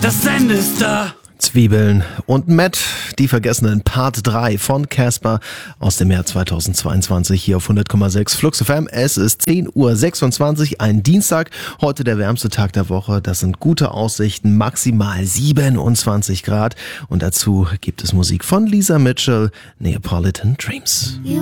Das Ende ist da. Zwiebeln und Matt, die Vergessenen, Part 3 von Casper aus dem Jahr 2022 hier auf 100,6 Flux FM. Es ist 10:26 Uhr, ein Dienstag, heute der wärmste Tag der Woche. Das sind gute Aussichten, maximal 27 Grad und dazu gibt es Musik von Lisa Mitchell, Neapolitan Dreams. You